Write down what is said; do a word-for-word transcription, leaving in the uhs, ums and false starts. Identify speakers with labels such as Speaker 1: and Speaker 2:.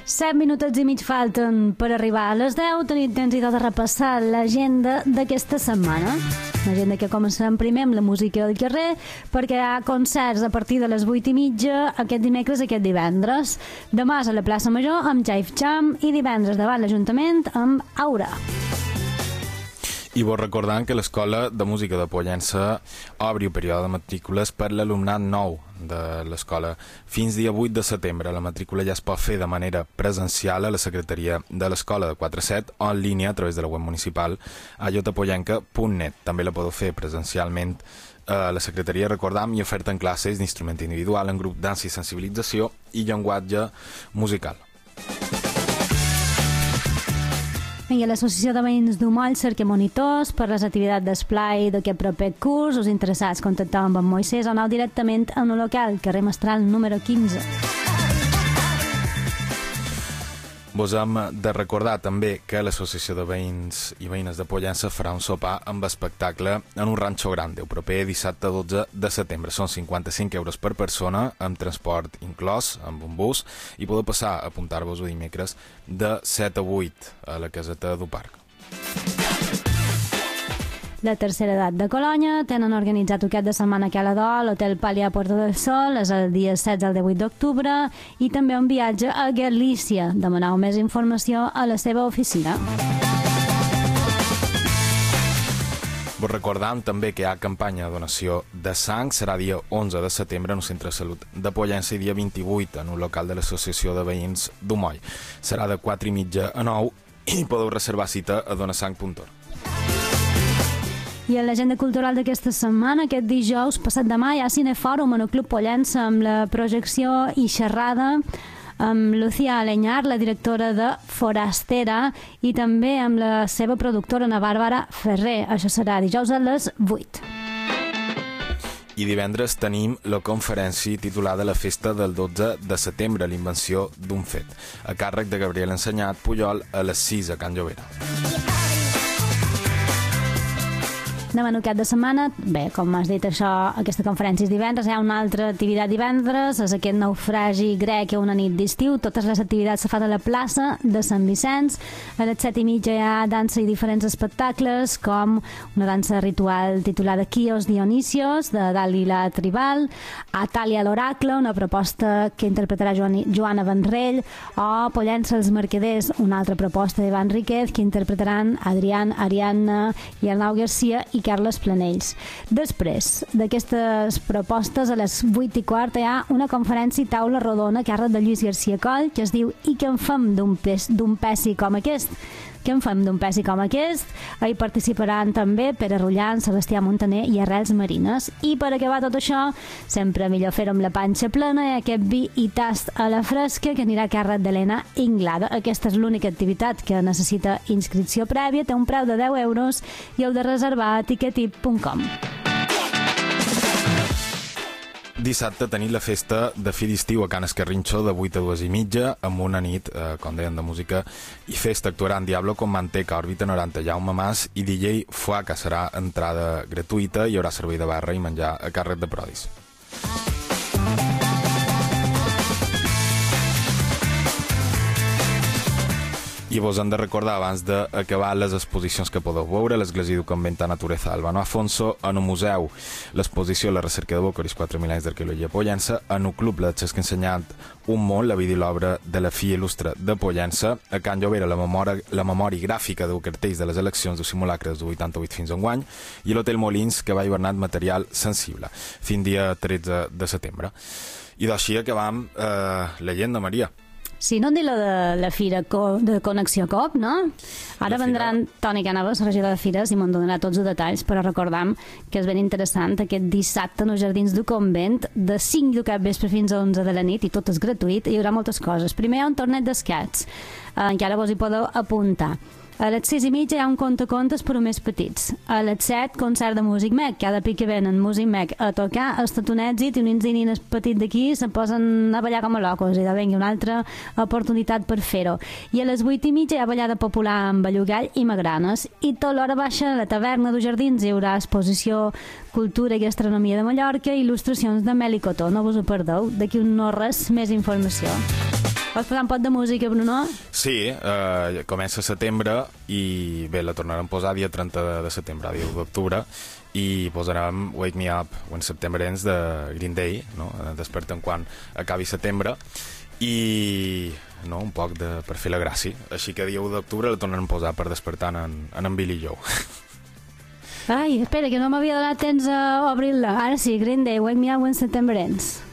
Speaker 1: set minutets i mig falten per arribar a les deu. Tenim temps i tot de repassar l'agenda d'aquesta setmana. L'agenda que començarem primer amb la música del carrer, perquè hi ha concerts a partir de les vuit i mitja aquest dimecres i aquest divendres. Demà a la plaça Major amb Jive Jam i divendres davant l'Ajuntament amb Aura.
Speaker 2: I vos recordant que l'Escola de Música de Pollença obri el període de matrícules per l'alumnat nou de l'escola fins dia vuit de setembre. La matrícula ja es pot fer de manera presencial a la secretaria de l'escola de quatre set o en línia a través de la web municipal a jotapollenca punt net. També la podeu fer presencialment a la secretaria, recordam, i oferten classes d'instrument individual en grup dansa i sensibilització i llenguatge musical.
Speaker 1: I a l'Associació de Veïns d'Umoll cerca monitors per les activitats d'esplai d'aquest proper curs. Us interessats, contacteu amb en Moisès o aneu directament en el local, carrer Mestral número quinze.
Speaker 2: Vos hem de recordar també que l'Associació de Veïns i Veïnes de Pollença farà un sopar amb espectacle en un ranxo grande el proper dissabte dotze de setembre. Són cinquanta-cinc euros per persona, amb transport inclòs, amb un bus, i podeu passar a apuntar-vos-ho dimecres de set a vuit a la caseta del parc.
Speaker 1: La tercera edat de Colònia tenen organitzat aquest de setmana a Cala d'Or, l'Hotel Pàlia a Porta del Sol, és el dia setze al divuit d'octubre, i també un viatge a Galícia. Demaneu més informació a la seva oficina.
Speaker 2: Vos recordam també que hi ha campanya de donació de sang. Serà dia onze de setembre en un centre de salut de Pollença i dia vint-i-vuit en un local de l'Associació de Veïns d'Umoll. Serà de quatre i mitja a nou i podeu reservar cita a donasang punt org.
Speaker 1: I en l'agenda cultural d'aquesta setmana, aquest dijous passat demà, hi ha Cinefòrum en el Club Pollença amb la projecció i xerrada amb Lucía Aleñar, la directora de Forastera, i també amb la seva productora, Ana Bàrbara Ferrer. Això serà dijous a les vuit.
Speaker 2: I divendres tenim la conferència titulada La festa del dotze de setembre, l'invenció d'un fet, a càrrec de Gabriel Ensenyat Pujol a les sis a Can Llobera.
Speaker 1: Anem a cap de setmana. Bé, com has dit això, aquesta conferència és divendres, hi ha una altra activitat divendres, és aquest naufragi grec a una nit d'estiu. Totes les activitats se fan a la plaça de Sant Vicenç. A les set i mitja hi ha dansa i diferents espectacles, com una dansa ritual titulada Quios Dionisios, de Dàlila Tribal, Atàlia l'Oracle, una proposta que interpretarà Joana Vendrell, o Pollença els Mercaders, una altra proposta d'Ivan Riquez, que interpretaran Adrián, Ariadna i Arnau Garcia i Carles Planells. Després d'aquestes propostes, a les vuit i quart hi ha una conferència i taula rodona a càrrec de Lluís García Coll, que es diu I què en fem d'un pessi com aquest? Què en fem d'un pessi com aquest? Hi participaran també Pere Rullan, Sebastià Montaner i Arrels Marines. I per acabar tot això, sempre millor fer-ho amb la panxa plena, i aquest vi i tast a la fresca que anirà a càrrec d'Helena Inglada. Aquesta és l'única activitat que necessita inscripció prèvia, té un preu de deu euros i heu de reservar a ticketip punt com.
Speaker 2: Dissabte tenim la festa de fi d'estiu a Can Escarrinxó de vuit a dues i mitja amb una nit, eh, com deien, de música i festa. Actuaran Diablo con Manteca, Òrbita noranta, Jaume Mas i D J Fuaca. Serà entrada gratuïta i hi haurà servei de barra i menjar a càrrec de Prodis. I vos hem de recordar, abans d'acabar, les exposicions que podeu veure: l'Església du Convent a Natureza Albano Afonso, en un museu l'exposició La recerca de Bocoris, quatre mil anys d'arqueologia a Pollença, en un club la Xesca Ensenyant Un món, la vida i l'obra de la filla il·lustre de Pollença, a Can Llobera la memòria, la memòria gràfica de cartells de les eleccions de simulacres de vuitanta-vuit fins a enguany, i l'Hotel Molins, que va hibernat material sensible, fins dia tretze de setembre. I d'així acabam eh, l'agenda, Maria.
Speaker 1: Sí, no em dir la de la Fira de Connexió Coop, no? Ara vendran Toni Cànovas, regidor de Fires, i m'en donarà tots els detalls, però recordam que és ben interessant aquest dissabte en els Jardins du Convent, de cinc de cap vespre fins a onze de la nit, i tot és gratuït, i hi haurà moltes coses. Primer hi ha un torneig d'escacs, eh, encara vos hi podeu apuntar. A les sis i mitja hi ha un contacontes per a més petits. A les set, concert de Music Mec. Cada pic que venen Music Mec a tocar ha estat un èxit, i uns nens i nines petits d'aquí se posen a ballar com a locos, i de venir una altra oportunitat per fer-ho. I a les vuit i mitja hi ha ballada popular amb Bellugall i Magranes. I tot l'hora baixa a la taverna dels Jardins hi haurà exposició Cultura i Gastronomia de Mallorca i il·lustracions de Meli Cotó. No vos ho perdeu, d'aquí un no res, més informació. Vols posar un pot de música, Bruno?
Speaker 2: Sí, eh, comença setembre i bé, la tornarem a posar dia trenta de setembre, dia u d'octubre, i posarem Wake Me Up When September Ends de Green Day, no? Desperten quan acabi setembre, i no, un poc de, per fer la gràcia. Així que dia u d'octubre la tornarem a posar per despertar en, en, en Billy Joe.
Speaker 1: Ai, espera, que no m'havia donat temps a obrir-la. Ara sí, Green Day, Wake Me Up When September Ends.